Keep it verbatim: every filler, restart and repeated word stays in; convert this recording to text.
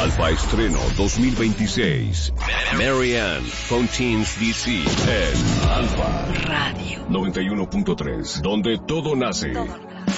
Alfa Estreno dos mil veintiséis. Marianne Fontaine's D C en Alfa Radio noventa y uno punto tres, donde todo nace. Todo.